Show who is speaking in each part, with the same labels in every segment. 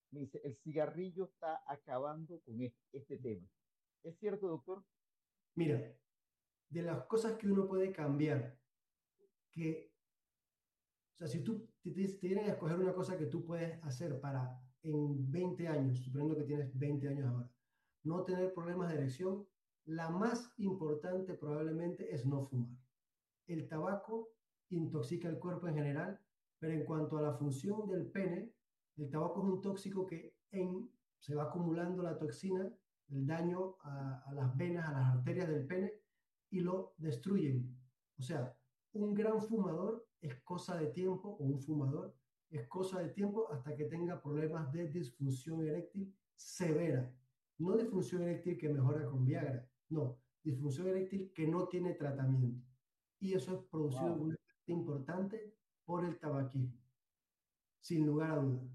Speaker 1: Me dice, el cigarrillo está acabando con este tema. ¿Es cierto, doctor?
Speaker 2: Mira, de las cosas que uno puede cambiar, que, o sea, si tú te dieran a escoger una cosa que tú puedes hacer para en 20 años, suponiendo que tienes 20 años ahora, no tener problemas de erección, la más importante probablemente es no fumar. El tabaco intoxica el cuerpo en general, pero en cuanto a la función del pene, el tabaco es un tóxico que se va acumulando la toxina, el daño a las venas, a las arterias del pene y lo destruyen. O sea, un gran fumador es cosa de tiempo, o un fumador es cosa de tiempo hasta que tenga problemas de disfunción eréctil severa. No disfunción eréctil que mejora con Viagra, no, disfunción eréctil que no tiene tratamiento y eso es producido en
Speaker 1: Wow.
Speaker 2: una parte importante por el tabaquismo, sin lugar a dudas.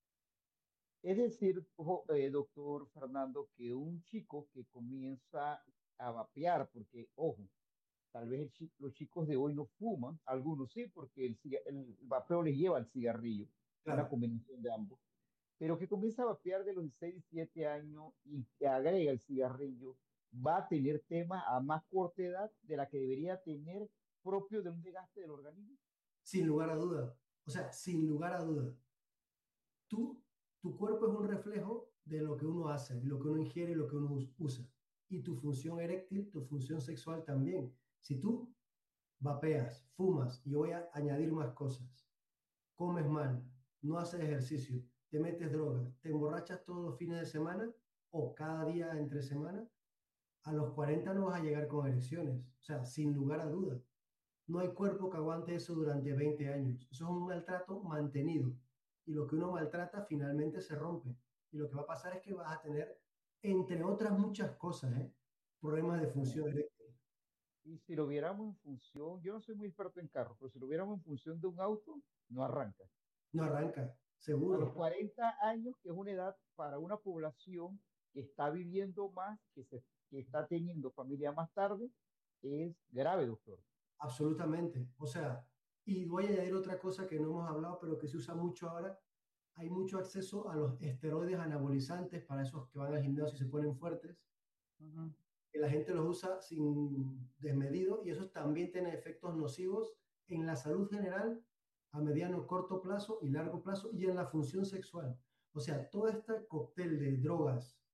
Speaker 1: Es decir, doctor Fernando, que un chico que comienza a vapear, porque, ojo, tal vez los chicos de hoy no fuman, algunos sí, porque el vapeo les lleva al cigarrillo, una
Speaker 2: Claro,
Speaker 1: combinación de ambos, pero que comienza a vapear de los 16, 17 años y que agrega el cigarrillo, va a tener temas a más corta edad de la que debería tener propio de un desgaste del organismo.
Speaker 2: sin lugar a dudas. O sea, sin lugar a dudas. Tú, tu cuerpo es un reflejo de lo que uno hace, lo que uno ingiere y lo que uno usa. Y tu función eréctil, tu función sexual también. Si tú vapeas, fumas, y voy a añadir más cosas, comes mal, no haces ejercicio, te metes drogas, te emborrachas todos los fines de semana o cada día entre semana, a los 40 no vas a llegar con erecciones, o sea, sin lugar a dudas. No hay cuerpo que aguante eso durante 20 años. Eso es un maltrato mantenido. Y lo que uno maltrata finalmente se rompe. Y lo que va a pasar es que vas a tener, entre otras muchas cosas, problemas de función eréctil.
Speaker 1: Y si lo viéramos en función, yo no soy muy experto en carros, pero si lo viéramos en función de un auto, no arranca.
Speaker 2: No arranca,
Speaker 1: A los
Speaker 2: seguro.
Speaker 1: 40 años, que es una edad para una población que está viviendo más, que está teniendo familia más tarde, es grave, doctor.
Speaker 2: Absolutamente. O sea, y voy a añadir otra cosa que no hemos hablado, pero que se usa mucho ahora. Hay mucho acceso a los esteroides anabolizantes para esos que van al gimnasio y se ponen fuertes,
Speaker 1: Ujú.
Speaker 2: que la gente los usa sin desmedido y eso también tiene efectos nocivos en la salud general a mediano, corto plazo y largo plazo y en la función sexual. O sea, todo este cóctel de drogas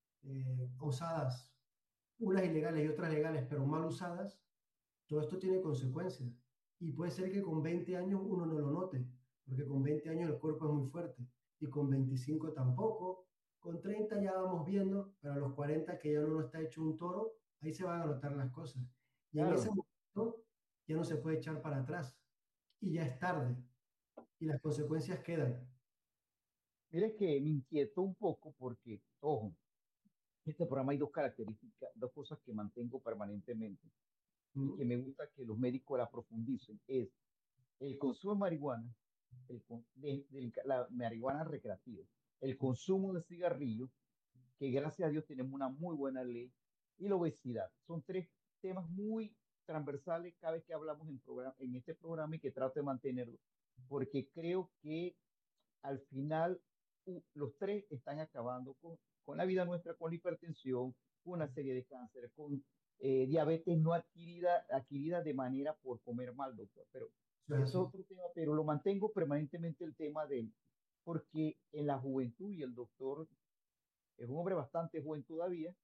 Speaker 2: usadas, unas ilegales y otras legales, pero mal usadas, todo esto tiene consecuencias. Y puede ser que con 20 años uno no lo note, porque con 20 años el cuerpo es muy fuerte, y con 25 tampoco. Con 30 ya vamos viendo, pero a los 40 que ya uno no está hecho un toro, ahí se van a notar las cosas. Y en ese
Speaker 1: Claro.
Speaker 2: momento ya no se puede echar para atrás, y ya es tarde, y las consecuencias quedan.
Speaker 1: Mire que me inquietó un poco porque, ojo, este programa hay dos características, dos cosas que mantengo permanentemente y que
Speaker 2: ¿Mm?
Speaker 1: me gusta que los médicos la profundicen. Es el consumo de marihuana, de la marihuana recreativa, el consumo de cigarrillos, que gracias a Dios tenemos una muy buena ley, y la obesidad. Son tres temas muy transversales cada vez que hablamos en este programa y que trato de mantenerlo, porque creo que al final los tres están acabando con la vida nuestra, con la hipertensión, con una serie de cánceres, con diabetes no adquirida de manera por comer mal, doctor. Pero
Speaker 2: Eso es
Speaker 1: eso es
Speaker 2: así.
Speaker 1: otro tema, pero lo mantengo permanentemente el tema porque en la juventud, y el doctor es un hombre bastante joven todavía,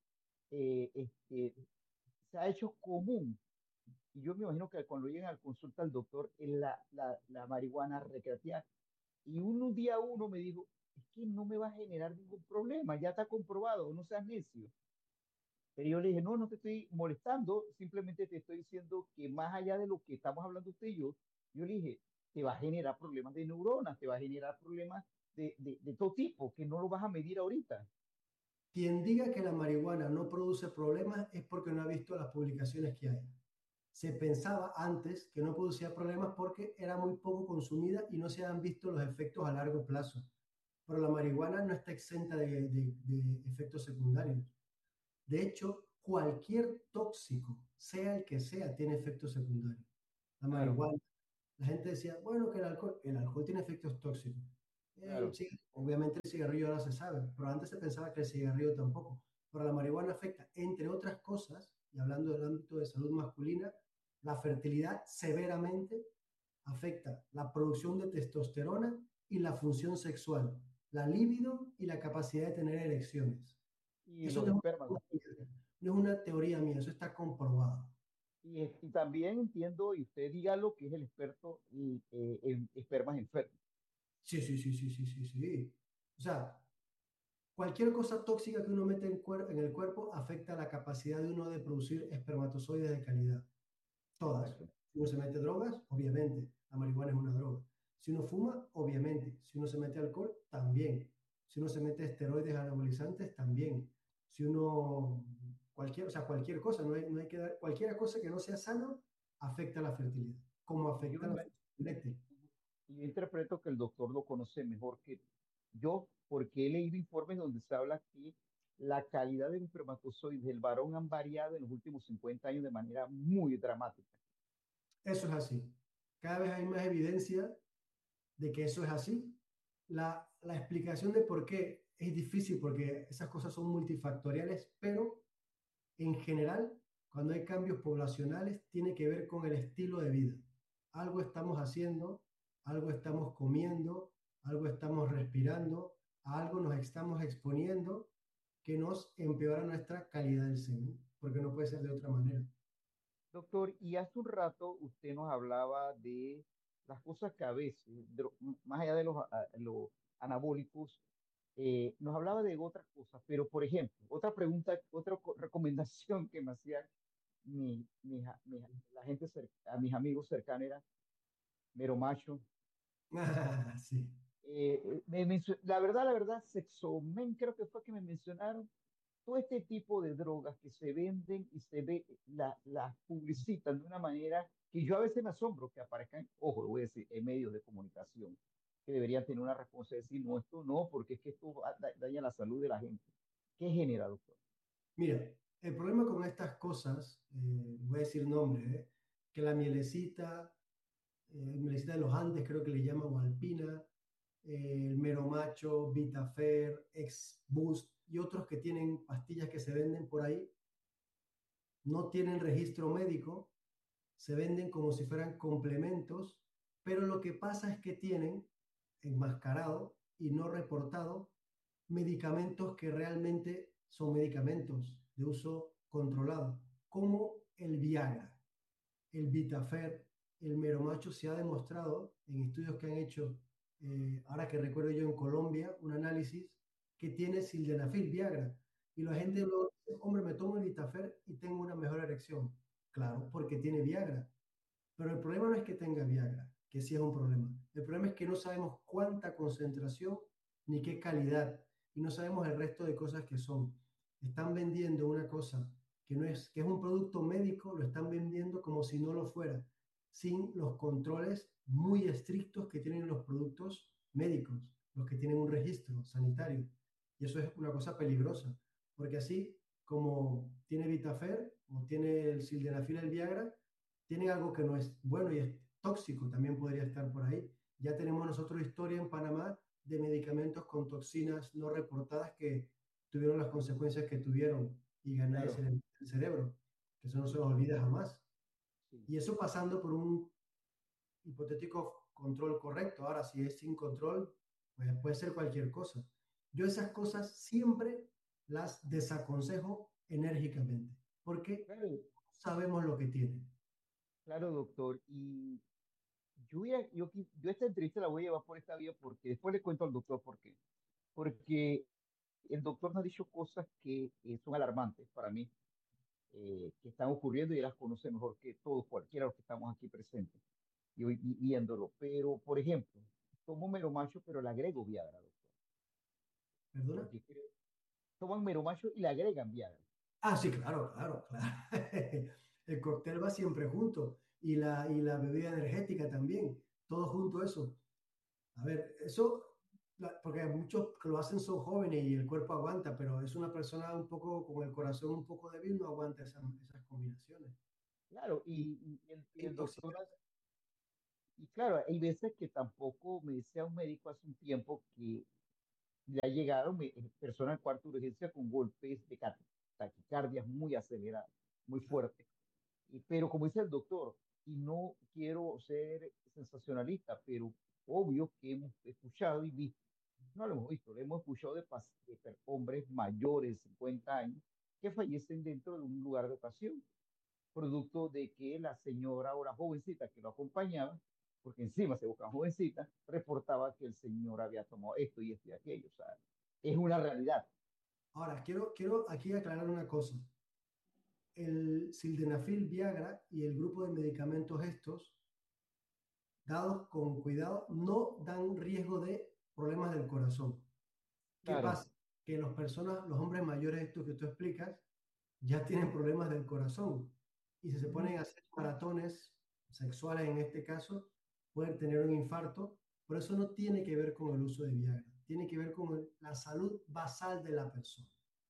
Speaker 1: se ha hecho común, y yo me imagino que cuando llegan al consulta al doctor, es la marihuana recreativa. Y un día uno me dijo, es que no me va a generar ningún problema, ya está comprobado, no seas necio. Pero yo le dije, no, no te estoy molestando, simplemente te estoy diciendo que más allá de lo que estamos hablando usted y yo le dije, te va a generar problemas de neuronas, te va a generar problemas de todo tipo, que no lo vas a medir ahorita.
Speaker 2: Quien diga que la marihuana no produce problemas es porque no ha visto las publicaciones que hay. Se pensaba antes que no producía problemas porque era muy poco consumida y no se han visto los efectos a largo plazo. Pero la marihuana no está exenta de efectos secundarios. De hecho, cualquier tóxico, sea el que sea, tiene efectos secundarios. La
Speaker 1: Claro,
Speaker 2: marihuana, la gente decía, bueno, que el alcohol tiene efectos tóxicos.
Speaker 1: Claro.
Speaker 2: Obviamente el cigarrillo ahora se sabe, pero antes se pensaba que el cigarrillo tampoco. Pero la marihuana afecta, entre otras cosas, y hablando del ámbito de salud masculina, la fertilidad severamente, afecta la producción de testosterona y la función sexual, la libido y la capacidad de tener erecciones.
Speaker 1: Y
Speaker 2: Eso
Speaker 1: los
Speaker 2: no es
Speaker 1: espermas, doctor.
Speaker 2: no es una teoría mía, eso está comprobado.
Speaker 1: Y también entiendo, y usted dígalo, que es el experto en espermas enfermos.
Speaker 2: Sí, sí, sí, sí, sí, sí, sí. O sea, cualquier cosa tóxica que uno mete en el cuerpo afecta la capacidad de uno de producir espermatozoides de calidad. Todas.
Speaker 1: Exacto.
Speaker 2: Si uno se mete drogas, obviamente, la marihuana es una droga. Si uno fuma, obviamente. Si uno se mete alcohol, también. Si uno se mete esteroides anabolizantes, también. Si uno, o sea, cualquier cosa, no hay que dar, cualquier cosa que no sea sano, afecta la fertilidad, como
Speaker 1: Y yo,
Speaker 2: afecta la función eléctrica.
Speaker 1: y yo interpreto que el doctor lo conoce mejor que yo, porque he leído informes donde se habla que la calidad del espermatozoide del varón han variado en los últimos 50 años de manera muy dramática.
Speaker 2: Eso es así. Cada vez hay más evidencia de que eso es así. La explicación de por qué es difícil porque esas cosas son multifactoriales, pero en general, cuando hay cambios poblacionales, tiene que ver con el estilo de vida. Algo estamos haciendo, algo estamos comiendo, algo estamos respirando, a algo nos estamos exponiendo que nos empeora nuestra calidad del semen, porque no puede ser de otra manera.
Speaker 1: Doctor, y hace un rato usted nos hablaba de las cosas que a veces, más allá de los anabólicos, nos hablaba de otras cosas, pero por ejemplo, otra pregunta, recomendación que me hacía la gente, a mis amigos cercanos era mero macho.
Speaker 2: Ah, sí.
Speaker 1: La verdad, Sexomen creo que fue que me mencionaron todo este tipo de drogas que se venden y las publicitan de una manera que yo a veces me asombro que aparezcan, ojo, lo voy a decir, en medios de comunicación, que deberían tener una responsabilidad de decir, no, esto no, porque es que esto daña la salud de la gente. ¿Qué genera, doctor?
Speaker 2: Mira, el problema con estas cosas, voy a decir nombre, que la mielecita de los Andes, creo que le llaman, o alpina, el mero macho, Vitafer, Ex Boost y otros que tienen pastillas que se venden por ahí, no tienen registro médico, se venden como si fueran complementos, pero lo que pasa es que tienen enmascarado y no reportado medicamentos que realmente son medicamentos de uso controlado, como el Viagra, el Vitafer, el Meromacho. Se ha demostrado en estudios que han hecho, ahora que recuerdo yo en Colombia, un análisis que tiene sildenafil, Viagra, y la gente
Speaker 1: Ujú.
Speaker 2: lo dice, hombre, me tomo el Vitafer y tengo una mejor erección. Claro, porque tiene Viagra. Pero el problema no es que tenga Viagra, que sí es un problema. El problema es que no sabemos cuánta concentración ni qué calidad y no sabemos el resto de cosas que son. Están vendiendo una cosa que es un producto médico, lo están vendiendo como si no lo fuera, sin los controles muy estrictos que tienen los productos médicos, los que tienen un registro sanitario. Y eso es una cosa peligrosa, porque así como tiene Vitafer o tiene el Sildenafil, el Viagra, tienen algo que no es bueno y es tóxico, también podría estar por ahí. Ya tenemos nosotros historia en Panamá de medicamentos con toxinas no reportadas que tuvieron las consecuencias que tuvieron y ganáis
Speaker 1: Claro,
Speaker 2: en el cerebro, que eso no se nos olvida jamás.
Speaker 1: sí.
Speaker 2: Y eso pasando por un hipotético control correcto. Ahora, si es sin control, pues puede ser cualquier cosa. Yo esas cosas siempre las desaconsejo enérgicamente, porque
Speaker 1: Claro,
Speaker 2: sabemos lo que tienen.
Speaker 1: claro, doctor. Y yo esta entrevista la voy a llevar por esta vía porque después le cuento al doctor por qué. Porque el doctor nos ha dicho cosas que son alarmantes para mí, que están ocurriendo y él las conoce mejor que todos, cualquiera de los que estamos aquí presentes y hoy viéndolo. Pero, por ejemplo, tomo meromacho, pero le agrego Viagra, doctor.
Speaker 2: ¿Perdona?
Speaker 1: Porque toman meromacho y le agregan Viagra.
Speaker 2: Ah, sí, claro, claro, claro. El cóctel va siempre junto y la bebida energética también, todo junto eso. A ver, eso, porque muchos que lo hacen son jóvenes y el cuerpo aguanta, pero es una persona un poco con el corazón un poco débil, no aguanta esas combinaciones.
Speaker 1: Claro,
Speaker 2: Y
Speaker 1: y el doctor, Y claro, hay veces que tampoco me decía un médico hace un tiempo que le ha llegado personas al cuarto de urgencia con golpes de taquicardias muy aceleradas, muy fuertes. Pero como dice el doctor, y no quiero ser sensacionalista, pero obvio que hemos escuchado y visto, no lo hemos visto, lo hemos escuchado de hombres mayores, 50 años, que fallecen dentro de un lugar de ocasión, producto de que la señora o la jovencita que lo acompañaba, porque encima se buscaba jovencita, reportaba que el señor había tomado esto y esto y aquello. O sea, es una realidad.
Speaker 2: Ahora, quiero aquí aclarar una cosa. El sildenafil Viagra y el grupo de medicamentos estos, dados con cuidado, no dan riesgo de problemas del corazón. ¿Qué
Speaker 1: Claro,
Speaker 2: pasa? Que los hombres mayores, estos que tú explicas, ya tienen problemas del corazón. Y si se
Speaker 1: ujú,
Speaker 2: ponen a hacer maratones sexuales en este caso, pueden tener un infarto. Por eso no tiene que ver con el uso de Viagra, tiene que ver con la salud basal de la persona.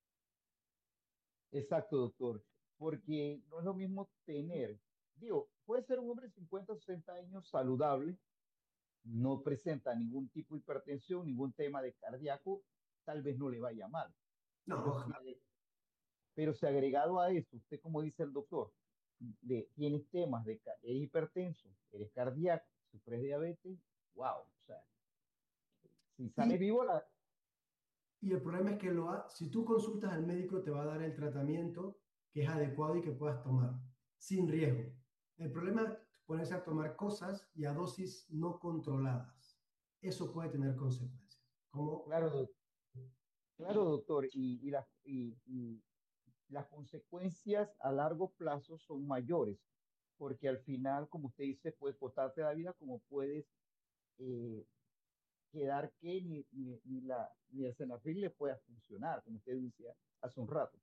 Speaker 1: exacto, doctor, porque no es lo mismo tener, digo, puede ser un hombre de 50 o 60 años saludable, no presenta ningún tipo de hipertensión, ningún tema de cardíaco, tal vez no le vaya mal, pero
Speaker 2: No,
Speaker 1: si,
Speaker 2: claro.
Speaker 1: pero si agregado a eso, usted como dice el doctor, tienes temas eres hipertenso, eres cardíaco, sufres diabetes, wow, o sea, si sales
Speaker 2: Y,
Speaker 1: vivo,
Speaker 2: y el problema es que si tú consultas al médico, te va a dar el tratamiento que es adecuado y que puedas tomar, sin riesgo. El problema es ponerse a tomar cosas y a dosis no controladas. Eso puede tener consecuencias. Como,
Speaker 1: claro, claro, doctor, y las consecuencias a largo plazo son mayores, porque al final, como usted dice, puede costarte la vida, como puedes eh, quedar que ni el Senafil le pueda funcionar, como usted decía hace un rato.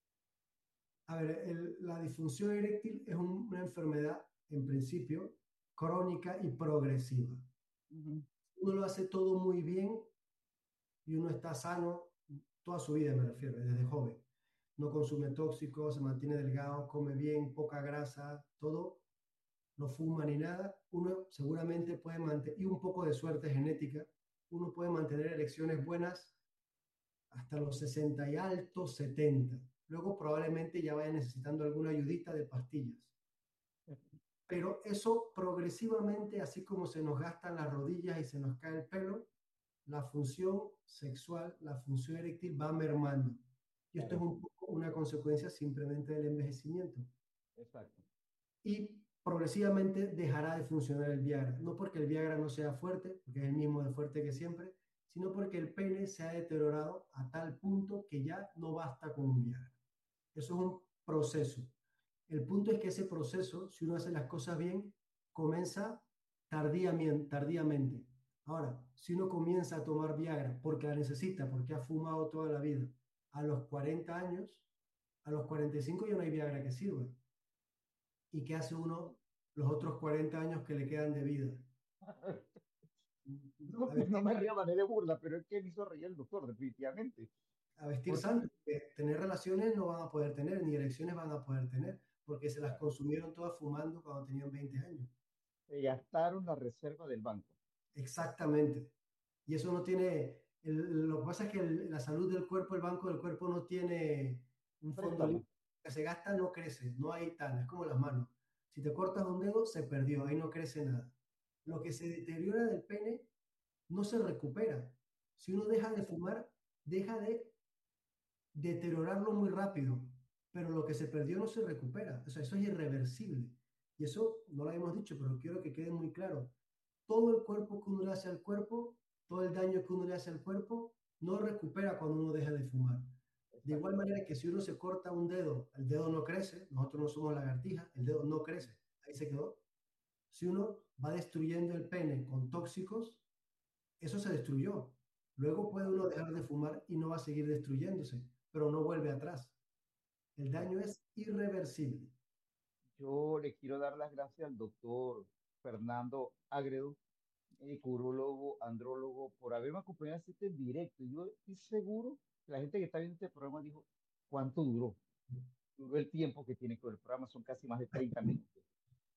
Speaker 2: a ver, la disfunción eréctil es una enfermedad, en principio, crónica y progresiva.
Speaker 1: Ujú.
Speaker 2: Uno lo hace todo muy bien y uno está sano toda su vida, me refiero, desde joven. No consume tóxicos, se mantiene delgado, come bien, poca grasa, todo, no fuma ni nada. Uno seguramente puede mantener, y un poco de suerte genética, uno puede mantener elecciones buenas hasta los 60 y altos 70. Luego probablemente ya vaya necesitando alguna ayudita de pastillas. Pero eso progresivamente, así como se nos gastan las rodillas y se nos cae el pelo, la función sexual, la función eréctil va mermando. Y esto es
Speaker 1: Claro,
Speaker 2: un poco una consecuencia simplemente del envejecimiento.
Speaker 1: exacto.
Speaker 2: Y progresivamente dejará de funcionar el Viagra. No porque el Viagra no sea fuerte, porque es el mismo de fuerte que siempre, sino porque el pene se ha deteriorado a tal punto que ya no basta con un Viagra. Eso es un proceso. El punto es que ese proceso, si uno hace las cosas bien, comienza tardíamente, tardíamente. Ahora, si uno comienza a tomar Viagra porque la necesita, porque ha fumado toda la vida, a los 40 años, a los 45 ya no hay Viagra que sirva. ¿Y qué hace uno los otros 40 años que le quedan de vida?
Speaker 1: No,
Speaker 2: A
Speaker 1: no
Speaker 2: vestir,
Speaker 1: me ría a manera de burla, pero es que me hizo reír el doctor, definitivamente.
Speaker 2: a vestir
Speaker 1: Porque
Speaker 2: santo. Tener relaciones no van a poder tener, ni erecciones van a poder tener, porque se las
Speaker 1: claro,
Speaker 2: consumieron todas fumando cuando tenían 20 años.
Speaker 1: se gastaron la reserva del banco.
Speaker 2: Exactamente. Y eso no tiene, lo que pasa es que la salud del cuerpo, el banco del cuerpo no tiene un fondo
Speaker 1: Préstamo.
Speaker 2: libre. Que se gasta no crece, no hay tal, es como las manos. Si te cortas un dedo, se perdió, ahí no crece nada. Lo que se deteriora del pene no se recupera. Si uno deja de fumar, deja de deteriorarlo muy rápido, pero lo que se perdió no se recupera. O sea, eso es irreversible. Y eso no lo habíamos dicho, pero quiero que quede muy claro. Todo el cuerpo que uno le hace al cuerpo, todo el daño que uno le hace al cuerpo, no recupera cuando uno deja de fumar. De igual
Speaker 1: Exacto.
Speaker 2: manera que si uno se corta un dedo, el dedo no crece, nosotros no somos lagartijas, el dedo no crece, ahí se quedó. Si uno va destruyendo el pene con tóxicos, eso se destruyó. Luego puede
Speaker 1: Exacto.
Speaker 2: uno dejar de fumar y no va a seguir destruyéndose, pero no vuelve atrás. El daño
Speaker 1: Exacto.
Speaker 2: es irreversible.
Speaker 1: Yo le quiero dar las gracias al doctor Fernando Agredo, médico urólogo, andrólogo, por haberme acompañado a este en directo. Y yo estoy seguro que la gente que está viendo este programa dijo, ¿cuánto duró? Duró el tiempo que tiene con el programa, son casi más de 30 minutos.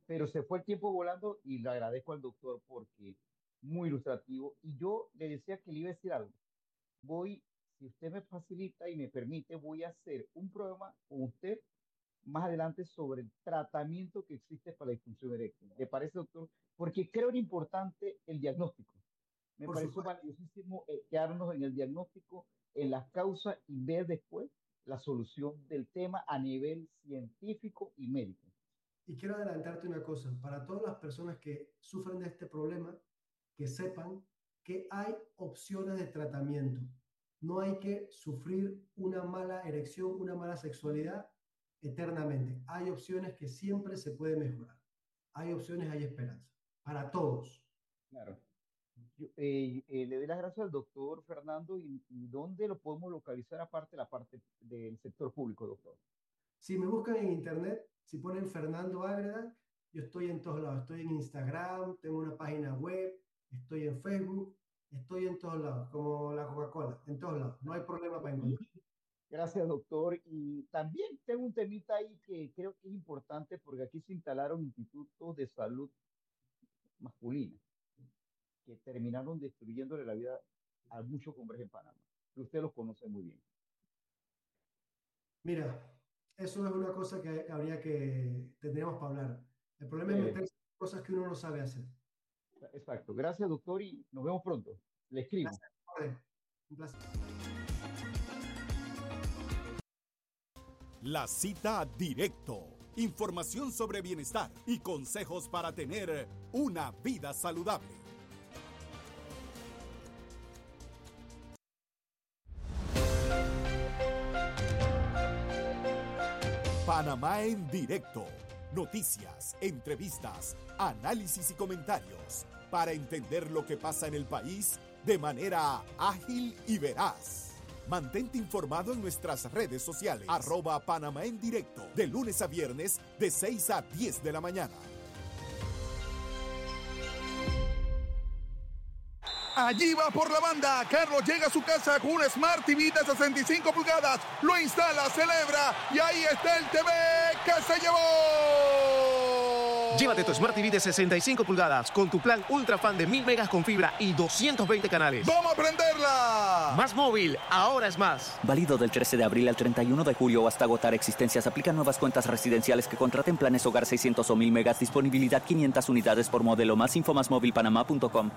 Speaker 1: pero se fue el tiempo volando y le agradezco al doctor porque muy ilustrativo. Y yo le decía que le iba a decir algo. Voy, si usted me facilita y me permite, voy a hacer un programa con usted más adelante sobre el tratamiento que existe para la disfunción eréctil. ¿Le parece, doctor? Porque creo que es importante el diagnóstico. Me
Speaker 2: Por
Speaker 1: pareció
Speaker 2: supuesto.
Speaker 1: valiosísimo quedarnos en el diagnóstico, en las causas y ver después la solución del tema a nivel científico y médico.
Speaker 2: Y quiero adelantarte una cosa, para todas las personas que sufren de este problema, que sepan que hay opciones de tratamiento. No hay que sufrir una mala erección, una mala sexualidad eternamente. Hay opciones que siempre se puede mejorar. Hay opciones, hay esperanza. Para todos.
Speaker 1: Claro. Le doy las gracias al doctor Fernando y dónde lo podemos localizar aparte de la parte del sector público, doctor.
Speaker 2: Si me buscan en internet, si ponen Fernando Ágreda, yo estoy en todos lados. Estoy en Instagram, tengo una página web, estoy en Facebook, estoy en todos lados, como la Coca-Cola, en todos lados. No hay problema para encontrar.
Speaker 1: Gracias, doctor. Y también tengo un temita ahí que creo que es importante porque aquí se instalaron institutos de salud masculina que terminaron destruyéndole la vida a muchos hombres en Panamá, que usted los conoce muy bien.
Speaker 2: Mira, eso es una cosa que habría que, tendríamos para hablar. El problema es
Speaker 1: Chévere.
Speaker 2: meterse en cosas que uno no sabe hacer.
Speaker 1: Exacto. Gracias, doctor, y nos vemos pronto. Le escribo.
Speaker 2: Gracias, Jorge. Un placer.
Speaker 3: La cita directo. Información sobre bienestar y consejos para tener una vida saludable. Panamá en directo. Noticias, entrevistas, análisis y comentarios para entender lo que pasa en el país de manera ágil y veraz. Mantente informado en nuestras redes sociales, @Panamá en directo, de lunes a viernes, de 6 a 10 de la mañana.
Speaker 4: Allí va por la banda. Carlos llega a su casa con un Smart TV de 65 pulgadas. Lo instala, celebra y ahí está el TV que se llevó.
Speaker 5: Llévate tu Smart TV de 65 pulgadas con tu plan Ultra Fan de 1000 megas con fibra y 220 canales.
Speaker 4: ¡Vamos a prenderla!
Speaker 5: Más móvil, ahora es más.
Speaker 6: Válido del 13 de abril al 31 de julio o hasta agotar existencias. Aplican nuevas cuentas residenciales que contraten planes hogar 600 o 1000 megas. Disponibilidad 500 unidades por modelo. Más info másmóvilpanamá.com.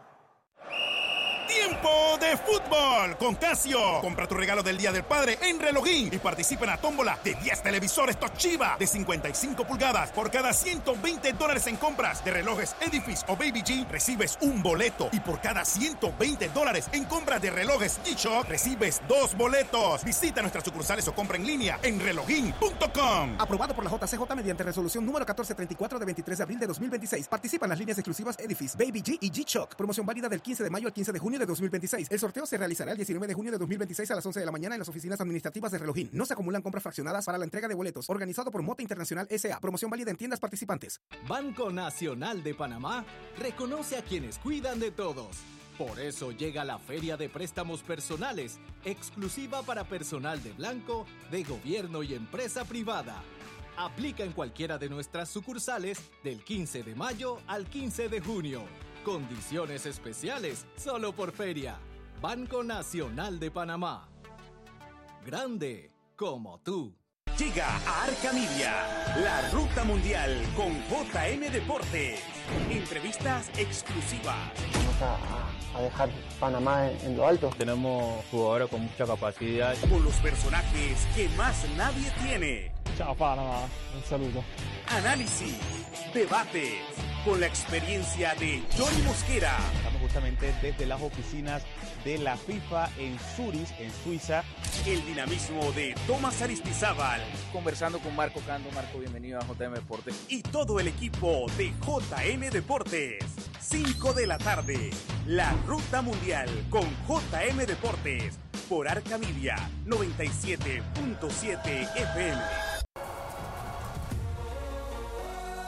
Speaker 3: Tiempo de fútbol con Casio. Compra tu regalo del Día del Padre en Relojín y participa en la tómbola de 10 televisores Toshiba de 55 pulgadas. Por cada $120 en compras de relojes Edifice o Baby G, recibes un boleto. Y por cada $120 en compras de relojes G-Shock, recibes 2 boletos. Visita nuestras sucursales o compra en línea en relojín.com.
Speaker 5: Aprobado por la JCJ mediante resolución número 1434 de 23 de abril de 2026. Participa en las líneas exclusivas Edifice, Baby G y G-Shock. Promoción válida del 15 de mayo al 15 de junio de 2026. El sorteo se realizará el 19 de junio de 2026 a las 11 de la mañana en las oficinas administrativas de Relojín. No se acumulan compras fraccionadas para la entrega de boletos. Organizado por Mota Internacional S.A. Promoción válida en tiendas participantes.
Speaker 7: Banco Nacional de Panamá reconoce a quienes cuidan de todos. Por eso llega la Feria de Préstamos Personales, exclusiva para personal de blanco, de gobierno y empresa privada. Aplica en cualquiera de nuestras sucursales del 15 de mayo al 15 de junio. Condiciones especiales solo por feria. Banco Nacional de Panamá. Grande como tú.
Speaker 8: Llega a Arca Media, la ruta mundial con JM Deportes. Entrevistas exclusivas.
Speaker 9: Vamos a dejar Panamá en lo alto. Tenemos jugadores con mucha capacidad.
Speaker 8: Con los personajes que más nadie tiene.
Speaker 9: Chao Panamá, un saludo.
Speaker 8: Análisis, debates, con la experiencia de Johnny Mosquera.
Speaker 10: Estamos justamente desde las oficinas de la FIFA en Zurich, en Suiza.
Speaker 8: El dinamismo de Tomás Aristizábal.
Speaker 11: Conversando con Marco Cando. Marco, bienvenido a JM Deportes.
Speaker 8: Y todo el equipo de JM Deportes. 5 de la tarde. La Ruta Mundial con JM Deportes. Por Arca Media 97.7 FM.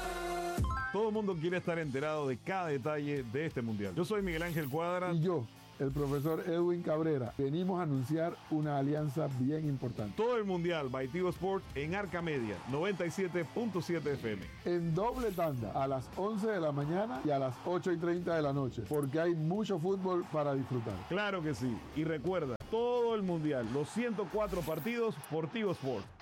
Speaker 12: Todo el mundo quiere estar enterado de cada detalle de este mundial. Yo soy Miguel Ángel Cuadra.
Speaker 13: Y yo,
Speaker 12: el profesor Edwin Cabrera. Venimos a anunciar una alianza bien importante.
Speaker 13: Todo el Mundial by Tigo Sports en Arca Media, 97.7 FM.
Speaker 12: En doble tanda, a las 11 de la mañana y a las 8:30 de la noche, porque hay mucho fútbol para disfrutar.
Speaker 13: Claro que sí. Y recuerda, todo el Mundial, los 104 partidos por Tigo Sports.